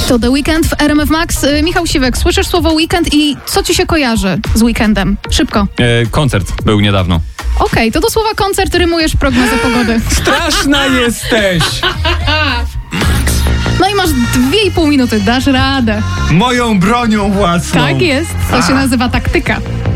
To The Weekend w RMF Max. Michał Siwek, słyszysz słowo weekend i co ci się kojarzy z weekendem? Szybko. Koncert był niedawno. Okej, to do słowa koncert rymujesz prognozę pogody. Straszna jesteś! No i masz 2,5 minuty, dasz radę. Moją bronią własną. Tak jest, to się nazywa taktyka.